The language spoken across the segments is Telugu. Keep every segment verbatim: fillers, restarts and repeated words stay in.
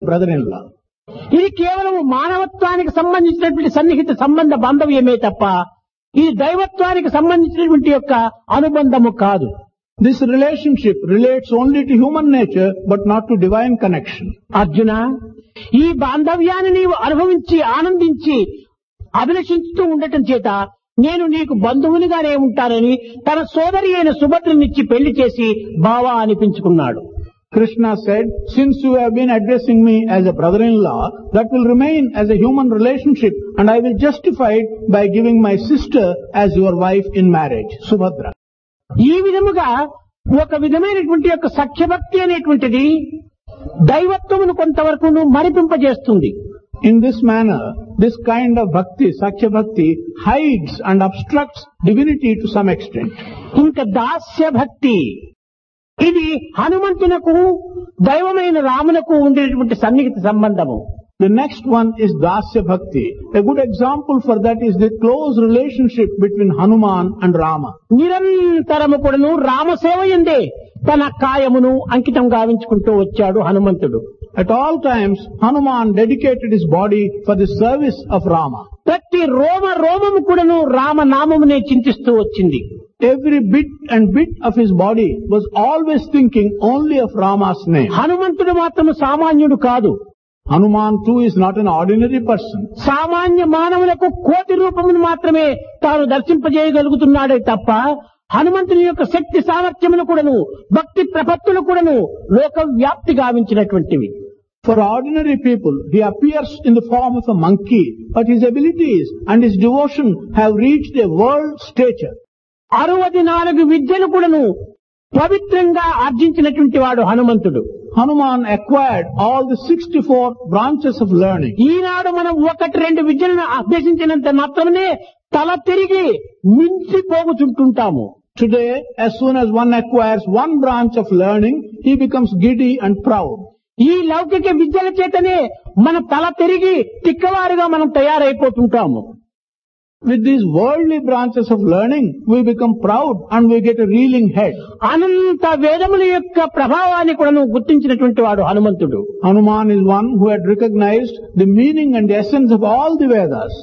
brother-in-law. ఇది కేవలం మానవత్వానికి సంబంధించినటువంటి సన్నిహిత సంబంధ బాంధవ్యమే తప్ప ఇది దైవత్వానికి సంబంధించినటువంటి యొక్క అనుబంధము కాదు. This relationship relates only to human nature but not to divine connection. Arjuna, ఈ బాంధవ్యాన్ని నీవు అనుభవించి ఆనందించి అభిలషించుతూ ఉండటం చేత నేను నీకు బంధువునిగానే ఉంటానని తన సోదరి అయిన సుభద్రనిచ్చి పెళ్లి చేసి బావా అనిపించుకున్నాడు. Krishna said, since you have been addressing me as a brother-in-law, that will remain as a human relationship and I will justify it by giving my sister as your wife in marriage, Subhadra. ఈ విధముగా ఒక విధమైనటువంటి యొక్క సఖ్యభక్తి అనేటువంటిది దైవత్వమును కొంతవరకు మరిపింపజేస్తుంది. In this manner, this kind of bhakti, Sakya Bhakti, hides and obstructs divinity to some extent. ఇంకా దాస్య భక్తి, ఇది హనుమంతునకు దైవమైన రామునకు ఉండేటువంటి సన్నిహిత సంబంధము. The next one is Dasya Bhakti. A good example for that is the close relationship between Hanuman and Rama. నిరంతరము కూడాను రామసేవ యందే తన కాయమును అంకితం గావించుకుంటూ వచ్చాడు హనుమంతుడు. At all times, Hanuman dedicated his body for the service of Rama. ప్రతి రోమ రోమము కూడాను రామనామమునే చింతిస్తూ వచ్చింది. Every bit and bit of his body was always thinking only of Rama's name. హనుమంతుడు మాత్రము సామాన్యుడు కాదు. Hanuman too is not an ordinary person. సామాన్య మానవులకు కోటి రూపమును మాత్రమే తాను దర్శింపజేయగలుగుతున్నాడే తప్ప హనుమంతుని యొక్క శక్తి సామర్థ్యమును కూడాను భక్తి ప్రపత్తులు కూడాను లోక వ్యాప్తి గావించినటువంటివి. For ordinary people, he appears in the form of a monkey, but his abilities and his devotion have reached a world stature. అరవది నాలుగు విద్యలు కూడాను పవిత్రంగా ఆర్జించినటువంటి వాడు హనుమంతుడు. Hanuman acquired all the sixty-four branches of learning. ఈనాడు మనం ఒకటి రెండు విద్యలను అభ్యసించినంత మాత్రమే తల తిరిగి మించిపోగుచుంటుంటాము. Today, as soon as one acquires one branch of learning, he becomes giddy and proud. ఈ లౌకిక విద్యల చేతనే మన తల తిరిగి తిక్కవారుగా మనం తయారైపోతుంటాము. With these worldly branches of learning, we become proud and we get a reeling head. అనంత వేదముల యొక్క ప్రభావాన్ని కూడా గుర్తించినటువంటి వాడు హనుమంతుడు. Hanuman is one who had recognized the meaning and the essence of all the Vedas.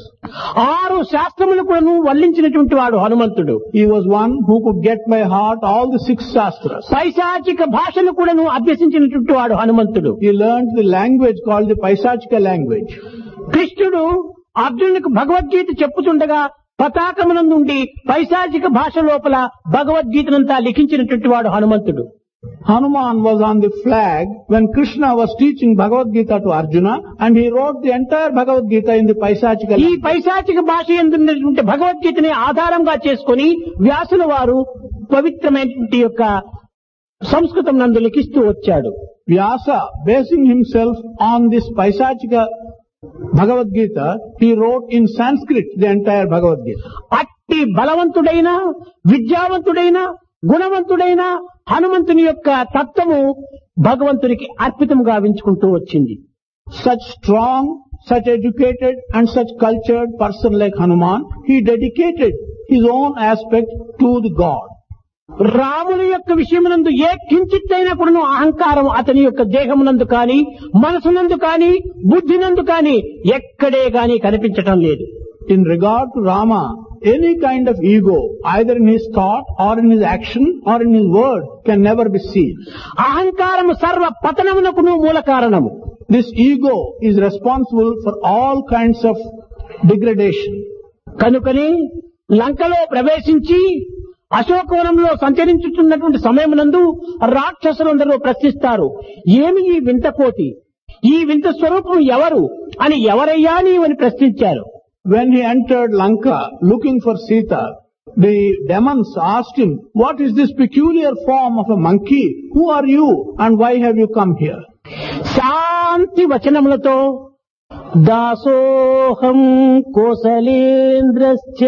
ఆరు శాస్త్రములు కూడా వల్లించినటువంటి వాడు హనుమంతుడు. He was one who could get by heart all the six shastras. పైశాచిక భాషను కూడా అభ్యసించినటువంటి వాడు హనుమంతుడు. He learned the language called the Paisachika language. కృష్ణుడు అర్జునుడికి భగవద్గీత చెప్పుతుండగా పతాకమునందుండి పైశాచిక భాష లోపల భగవద్గీతనంతా లిఖించినటువంటి వాడు హనుమంతుడు. Hanuman was on the flag when Krishna was teaching Bhagavad Gita to Arjuna and he wrote the entire Bhagavad Gita in the Paisachika ఈ language. పైశాచిక భాష ఎందున్నటువంటి భగవద్గీతని ఆధారంగా చేసుకుని వ్యాసుల వారు పవిత్రమైనటువంటి యొక్క సంస్కృతం నందు లిఖిస్తూ వచ్చాడు. Vyasa, basing himself on this Paisachika Bhagavad Gita, he wrote in Sanskrit the entire Bhagavad Gita. అట్టి బలవంతుడైన విద్యావంతుడైన గుణవంతుడైన హనుమంతుని యొక్క తత్వము భగవంతునికి అర్పితం గావించుకుంటూ వచ్చింది. Such strong, such educated and such cultured person like Hanuman, he dedicated his own aspect to the God. రాముని యొక్క విషయమునందు ఏ కించిత్తైనా కూడా అహంకారం అతని యొక్క దేహమునందు కాని మనసునందు కాని బుద్ధినందు కాని ఎక్కడే గాని కనిపించటం లేదు. In regard to Rama, any kind of ego, either in his thought or in his action or in his word, can never be seen. అహంకారము సర్వ పతనమునకును మూల కారణము. This ego is responsible for all kinds of degradation. కనుకనే లంకలో ప్రవేశించి అశోకవనంలో సంచరించుతున్నటువంటి సమయమునందు రాక్షసులందరూ ప్రశ్నిస్తారు, ఏమి ఈ వింత కోటి, ఈ వింత స్వరూపం ఎవరు అని ఎవరయ్యా నీవని ప్రశ్నించారు. When he entered Lanka looking for Sita, the demons asked him, what is this peculiar form of a monkey? Who are you and why have you come here? శాంతి వచనములతో దాసోహం కోసలేంద్రశ్చ,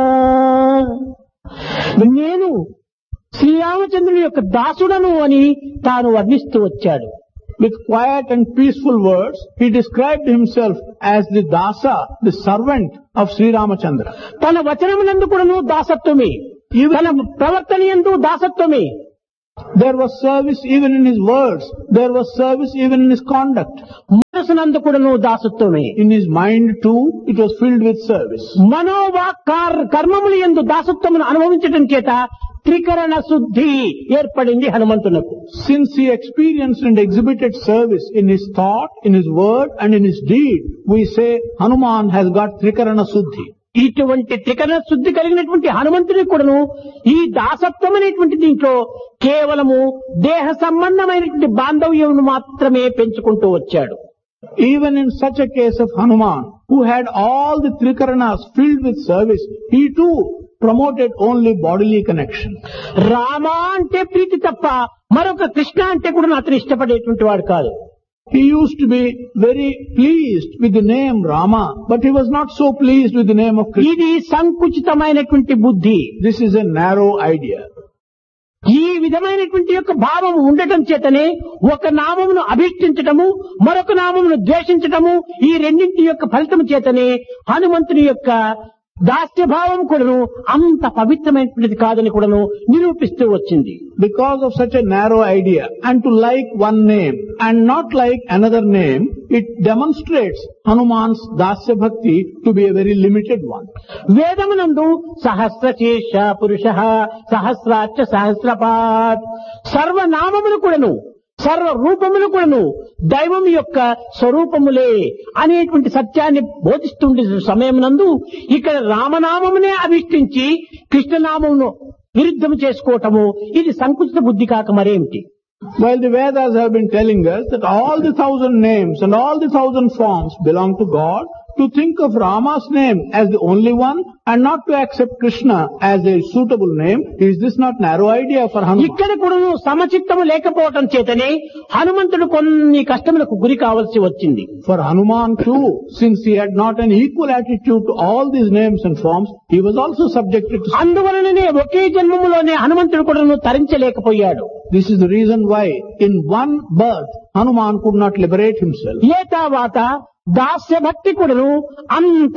నేను శ్రీరామచంద్రుని యొక్క దాసుడను అని తాను వర్ణిస్తూ వచ్చాడు. With quiet and peaceful words, he described himself as the dasa, the servant of Sri Ramachandra. తన వచనమునందు కూడాను దాసత్వమే, తన ప్రవర్తన యందు దాసత్వమే. There was service even in his words. There was service even in his conduct. మనసునందు కూడాను దాసత్వమే. In his mind too, it was filled with service. మనోవాక్కార్ కర్మములు యందు దాసత్వమును అనుభవించడం చేత త్రికరణ శుద్ధి ఏర్పడింది హనుమంతునకు. Since he experienced and exhibited service in his thought, in his word and in his deed, we say Hanuman has got Trikarana Suddhi. ఇటువంటి త్రికరణ శుద్ధి కలిగినటువంటి హనుమంతుని కూడాను ఈ దాసత్వం అనేటువంటి దీంట్లో కేవలము దేహ సంబంధమైనటువంటి బాంధవ్యమును మాత్రమే పెంచుకుంటూ వచ్చాడు. Even in such a case of Hanuman, who had all the Trikaranas filled with service, he too promoted only bodily connection. Rama అంటే ప్రీతి తప్ప మరొక కృష్ణ అంటే కూడా అతను ఇష్టపడేటువంటి వాడు కాదు. He used to be very pleased with the name Rama, but he was not so pleased with the name of Krishna. ఇది సంకుచితమైనటువంటి బుద్ధి. This is a narrow idea. ఈ విధమైనటువంటి యొక్క భావం ఉండటం చేతనే ఒక నామమును అభిష్టించటము మరొక నామమును ద్వేషించటము ఈ రెండింటి యొక్క ఫలితం చేతనే హనుమంతుని యొక్క దాస్య భావం కూడాను అంత పవిత్రమైనటువంటిది కాదని కూడాను నిరూపిస్తూ వచ్చింది. Because of such a narrow idea and to like one name and not like another name, it demonstrates Hanuman's dasya bhakti to be a very limited one. వేదమునందు సహస్రశీర్ష పురుష సహస్రాక్ష సహస్రపాత్ సర్వనామములు కూడాను సర్వ రూపములు కూడాను దైవం యొక్క స్వరూపములే అనేటువంటి సత్యాన్ని బోధిస్తుండే సమయమునందు ఇక్కడ రామనామమునే అభిష్టించి కృష్ణనామమును విరుద్ధము చేసుకోవటము ఇది సంకుచిత బుద్ధి కాక మరేమిటి? While the Vedas have been telling us that all the thousand names and all the thousand forms belong to God, to think of Rama's name as the only one and not to accept Krishna as a suitable name, is this not narrow idea for Hanuman? ఇక్కడ కూడా సమచిత్తము లేకపోవటం చేతనే హనుమంతుడు కొన్ని కష్టములకు గురి కావాల్సి వచ్చింది. For Hanuman too, since he had not an equal attitude to all these names and forms, he was also subjected to. అందువలననే ఒకే జన్మములోనే హనుమంతుడు కూడా తరించలేకపోయాడు. This is the reason why in one birth Hanuman could not liberate himself. ఏ తర్వాత దాస్య భక్తి కూడాను అంత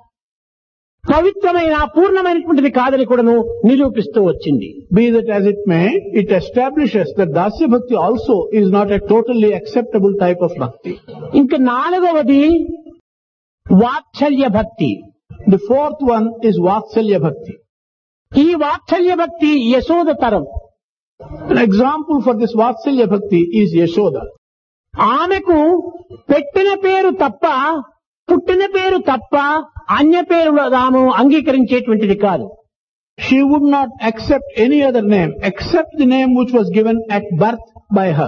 పవిత్రమైన పూర్ణమైనటువంటిది కాదని కూడాను నిరూపిస్తూ వచ్చింది. Be that as it may, it establishes that Dasya Bhakti also is not a totally acceptable type of bhakti. ఇంకా నాలుగవది వాత్సల్య భక్తి. The fourth one is Vatsalya Bhakti. ఈ వాత్సల్య భక్తి యశోద తరం. An example for this Vatsalya Bhakti is Yashoda. ఆమెకు పెట్టిన పేరు తప్ప పుట్టిన పేరు తప్ప అన్య పేరు తాము అంగీకరించేటువంటిది కాదు. She would not accept any other name except the name which was given at birth by her.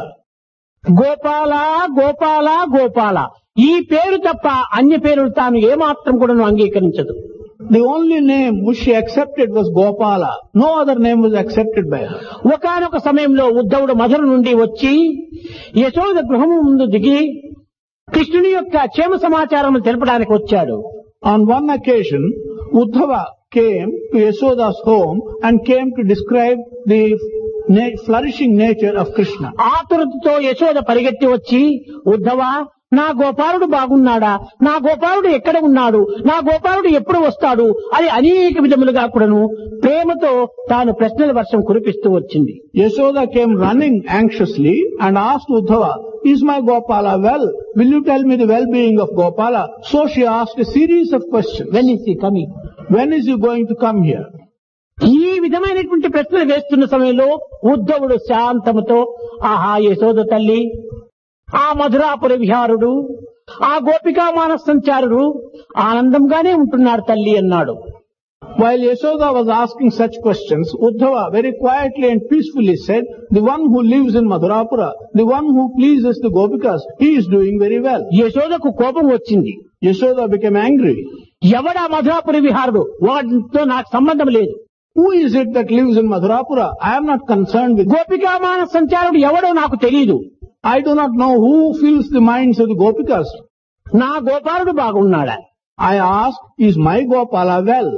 Gopala Gopala Gopala ఈ పేరు తప్ప అన్య పేరులు తాను ఏమాత్రం కూడా అంగీకరించదు. The only name which she accepted was Gopala. No other name was accepted by her. ఒకానొక సమయంలో ఉద్ధవుడు మధుర నుండి వచ్చి యశోద గృహము ముందు దిగి కృష్ణుని యొక్క క్షేమ సమాచారం తెలపడానికి వచ్చాడు. On one occasion, Uddhava came to Yashoda's home and came to describe the na- flourishing nature of Krishna. ఆతురతతో Yashoda పరిగెత్తి వచ్చి ఉద్ధవ నా గోపాలుడు బాగున్నాడా, నా గోపాలుడు ఎక్కడ ఉన్నాడు, నా గోపాలుడు ఎప్పుడు వస్తాడు అని అనేక విధములుగా కూడాను ప్రేమతో తాను ప్రశ్నల వర్షం కురిపిస్తూ వచ్చింది. Yashoda came running anxiously and asked Uddhava, is my Gopala well? Will you tell me the well-being of Gopala? So she asked a series of questions. When is he coming? When is he going to come here? ఈ విధమైనటువంటి ప్రశ్నలు వేస్తున్న సమయంలో ఉద్ధవుడు శాంతముతో ఆహా యశోద తల్లి, ఆ మధురాపుర విహారుడు, ఆ గోపికా మానస సంచారుడు ఆనందంగానే ఉంటున్నాడు తల్లి అన్నాడు. While Yashoda was asking such questions, Uddhava very quietly and peacefully said, the one who lives in Madhurapura, the one who pleases the Gopikas, he is doing very well. యశోదకు కోపం వచ్చింది. Yashoda became angry. ఎవడా మధురాపుర విహారుడు, వాటితో నాకు సంబంధం లేదు. Who is it that lives in Madhurapura? I am not concerned with. గోపికా మానస సంచారుడు ఎవడో నాకు తెలియదు. I do not know who fills the minds of the Gopikas. నా గోపాలుడు బాగున్నాడా? I ask, is my Gopala well?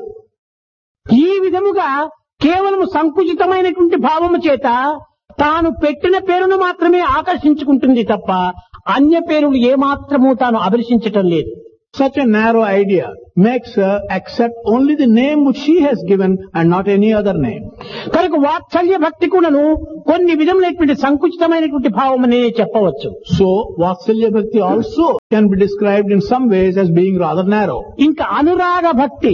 ఈ విధముగా కేవలం సంకుచితమైనటువంటి భావము చేత తాను పెట్టిన పేరును మాత్రమే ఆకర్షించుకుంటుంది తప్ప అన్య పేరులు ఏమాత్రము తాను అభిలషించటం లేదు. Such a narrow idea makes her accept only the name which she has given and not any other name. కనుక వాత్సల్య భక్తి కూడాను కొన్ని విధములైనటువంటి సంకుచితమైనటువంటి భావం అనే చెప్పవచ్చు. So, Vatsalya Bhakti also can be described in some ways as being rather narrow. ఇంకా అనురాగ భక్తి,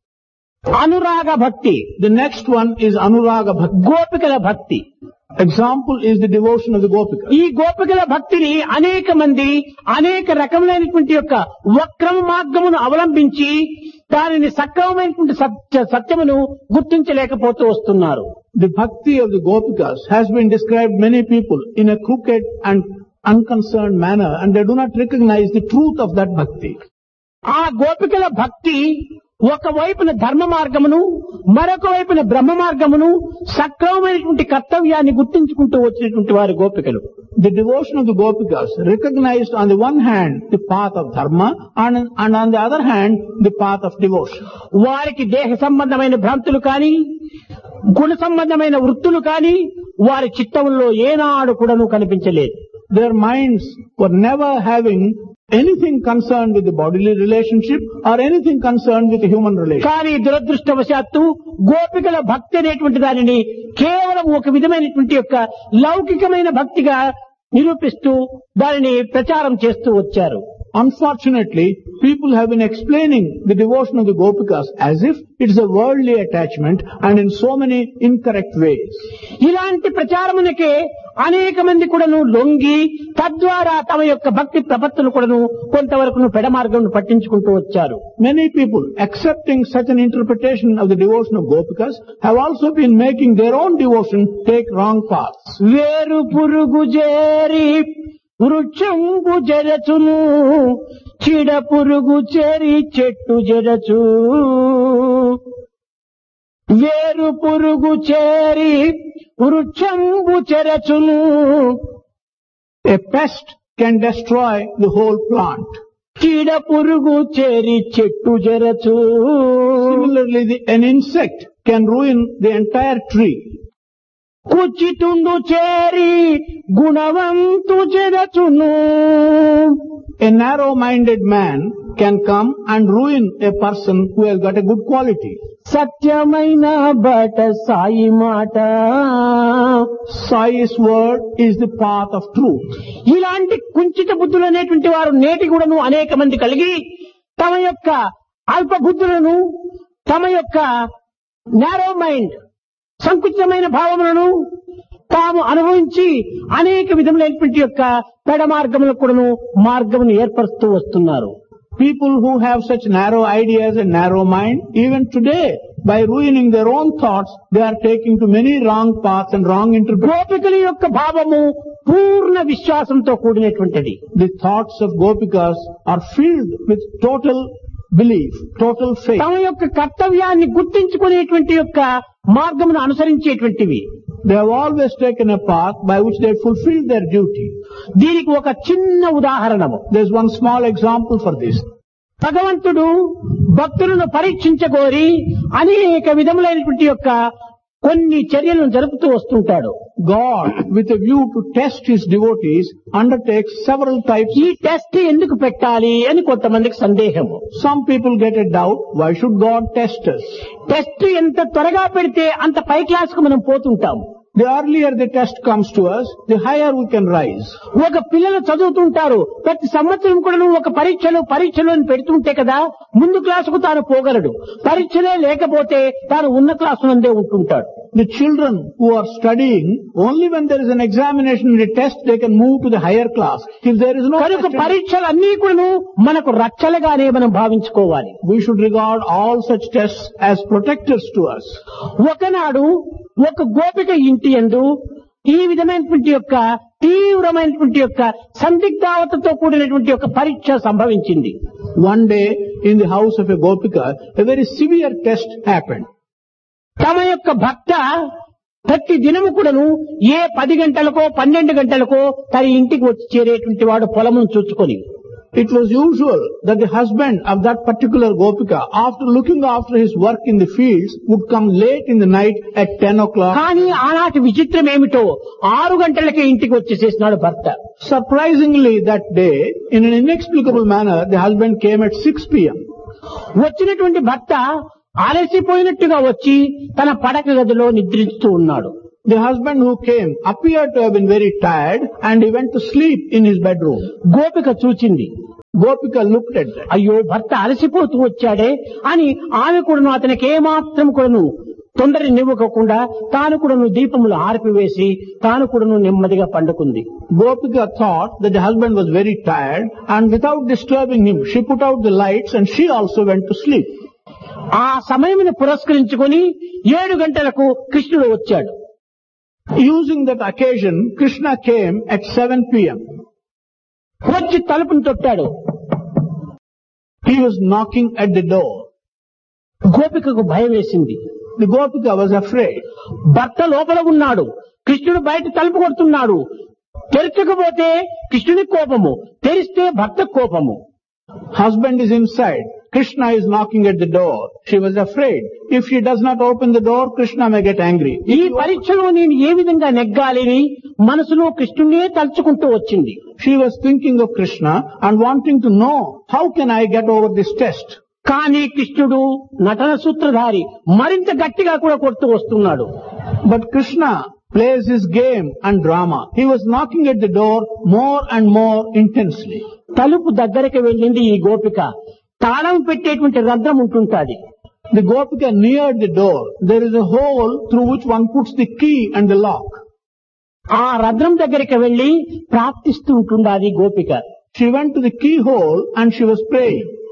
అనురాగ భక్తి, The next one is Anuraga Bhakti. గోపికల భక్తి. Example is the devotion of the Gopika. ఈ గోపికల భక్తిని అనేక మంది అనేక రకములైనటువంటి యొక్క వక్రమ మార్గమును అవలంబించి దానిని సక్రమమైనటువంటి సత్య సత్యమును గుర్తించలేకపోతూ వస్తున్నారు. The bhakti of the Gopikas has been described many people in a crooked and unconcerned manner, and they do not recognize the truth of that bhakti. ఆ గోపికల భక్తి ఒక వైపున ధర్మ మార్గమును మరొక వైపున బ్రహ్మ మార్గమును సక్రమమైనటువంటి కర్తవ్యాన్ని గుర్తించుకుంటూ వచ్చినటువంటి వారి గోపికలు. The devotion of the Gopikas recognized on the one hand the path of dharma and, and on the other hand the path of devotion. వారికి దేహ సంబంధమైన భ్రాంతులు కానీ గుణ సంబంధమైన వృత్తులు కానీ వారి చిత్తంలో ఏనాడు కూడాను కనిపించలేదు. Their minds were never having anything concerned with the bodily relationship or anything concerned with the human relationship. కానీ దురదృష్టవశాత్తు గోపికల భక్తి అనేటువంటి దానిని కేవలం ఒక విధమైనటువంటి యొక్క లౌకికమైన భక్తిగా నిరూపిస్తూ దానిని ప్రచారం చేస్తూ వచ్చారు. Unfortunately, people have been explaining the devotion of the Gopikas as if it is a worldly attachment and in so many incorrect ways. ఇలాంటి ప్రచారమునకే అనేక మంది కూడాను లొంగి తద్వారా తమ యొక్క భక్తి ప్రపత్తులు కూడాను కొంతవరకు పెడమార్గం పట్టించుకుంటూ వచ్చారు. Many people accepting such an interpretation of the devotion of Gopikas have also been making their own devotion take wrong paths. వేరు పురుగు చేరి వృక్షంబు జరచును, చీడ పురుగు చేరి చెట్టు జరచు. వేరు పురుగు చేరి వృక్షంబు చెరచును. A pest can destroy the whole plant. చీడ పురుగు చేరి చెట్టు జరచు. Similarly, the, an insect can ruin the entire tree. కుచితుండు చేరి గుణవంతు చెరచును. A narrow-minded man can come and ruin a person who has got a good quality. సత్యమైన బట సాయి మాట, Sai's word is the path of truth. ఇలాంటి కుంచిత బుద్ధులు అనేటువంటి వారు నేటి కూడాను అనేక మంది కలిగి తమ యొక్క అల్ప బుద్ధులను, తమ యొక్క నారో మైండ్ సంకుచితమైన భావములను తాము అనుభవించి అనేక విధములైనటువంటి యొక్క పెడ మార్గములకు కూడాను మార్గమును ఏర్పరుస్తూ వస్తున్నారు. People who have such narrow ideas and narrow mind, even today, by ruining their own thoughts, they are taking to many wrong paths and wrong interpretations. గోపికల యొక్క భావము పూర్ణ విశ్వాసంతో కూడినటువంటిది. The thoughts of Gopikas are filled with total belief, total faith. తమ యొక్క కర్తవ్యాన్ని గుర్తించుకునేటువంటి యొక్క మార్గమును అనుసరించేటువంటివి. They have always taken a path by which they fulfill their duty. దీనికి ఒక చిన్న ఉదాహరణము. There is one small example for this. భగవంతుడు భక్తులను పరీక్షించగోరి అనేక విధములైనటువంటి యొక్క కొన్ని చర్యలను జరుపుతూ వస్తుంటాడు. God, with a view to test his devotees, undertakes several types. ఈ టెస్ట్ ఎందుకు పెట్టాలి అని కొంతమందికి సందేహము. Some people get a doubt, why should God test us? Test ఎంత త్వరగా పెడితే అంత పై క్లాస్ కు మనం పోతుంటాము. The earlier the test comes to us, the higher we can rise. ఒక పిల్లలు చదువుతుంటారు, ప్రతి సంవత్సరం కూడా నువ్వు ఒక పరీక్షలు పరీక్షలు అని పెడుతుంటే కదా ముందు క్లాసుకు తాను పోగలడు. పరీక్షలే లేకపోతే తాను ఉన్న class నందే ఉంటుంటాడు. The children who are studying, only when there is an examination and a test, they can move to the higher class. If there is no కనుక test, పరీక్షలు అన్నీ కూడా మనకు రక్షలుగానే మనం భావించుకోవాలి. we should regard all such tests as protectors to us. ఒకనాడు ఒక గోపిక ఇంటి యందు ఈ విధమైనటువంటి యొక్క తీవ్రమైనటువంటి యొక్క సందిగ్ధావతతో కూడినటువంటి ఒక పరీక్ష సంభవించింది. One day, in the house of a Gopika, a very severe test happened. తమ యొక్క భక్త ప్రతి దినము కూడాను ఏ పది గంటలకో పన్నెండు గంటలకో తన ఇంటికి వచ్చి చేరేటువంటి వాడు పొలమును చూచుకొని. It was usual that the husband of that particular Gopika, after looking after his work in the fields, would come late in the night at ten o'clock. కానీ ఆనాటి విచిత్రం ఏమిటో ఆరు గంటలకే ఇంటికి వచ్చేసేసినాడు భర్త. Surprisingly that day, in an inexplicable manner, the husband came at six p.m. వచ్చినటువంటి భర్త ఆలసిపోయినట్టుగా వచ్చి తన పడక గదిలో నిద్రిస్తూ ఉన్నాడు. The husband who came appeared to have been very tired and he went to sleep in his bedroom. గోపిక చూచింది. Gopika looked at that. అయ్యో భర్త అలసిపోతూ వచ్చాడే అని ఆమె కూడాను అతనికి ఏమాత్రం కూడాను తొందర నివ్వకుండా తాను కూడాను దీపములు ఆర్పివేసి తాను కూడాను నెమ్మదిగా పండుకుంది. Gopika thought that the husband was very tired and without disturbing him, she put out the lights and she also went to sleep. ఆ సమయమును పురస్కరించుకొని ఏడు గంటలకు కృష్ణుడు వచ్చాడు. Using that occasion, Krishna came at seven p.m. వచ్చి తలుపును తొట్టాడు. He was knocking at the door. గోపికకు భయం వేసింది. The Gopika was afraid. భర్త లోపల ఉన్నాడు, కృష్ణుడు బయట తలుపు కొడుతున్నాడు. తెరచకపోతే కృష్ణుని కోపము, తెరిస్తే భర్త కోపము. Husband is inside. Krishna is knocking at the door. She was afraid. If she does not open the door, Krishna may get angry. ఈ పరీక్షలో నేను ఏ విధంగా నెగ్గాలని మనసులో కృష్ణునే తలుచుకుంటూ వచ్చింది. She was thinking of Krishna and wanting to know, how can I get over this test? కానీ కృష్ణుడు నటన సూత్రధారి మరింత గట్టిగా కూడా కొడుతూ వస్తున్నాడు. But Krishna plays his game and drama. He was knocking at the door more and more intensely. తలుపు దగ్గరికి వెళ్ళింది ఈ గోపిక. తాళం పెట్టేటువంటి రంధ్రం ఉంటుంటాది. The Gopika neared the door. There is a hole through which one puts the key and the lock. ఆ రంధ్రం దగ్గరికి వెళ్లి ప్రార్థిస్తూ ఉంటుండాది గోపిక. She went to the keyhole and she was praying.